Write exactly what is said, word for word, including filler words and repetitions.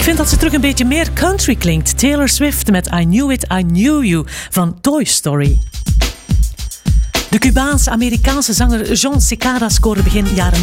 vind dat ze terug een beetje meer country klinkt. Taylor Swift met I Knew It, I Knew You van Toy Story. De Cubaans-Amerikaanse zanger Jon Secada scoorde begin jaren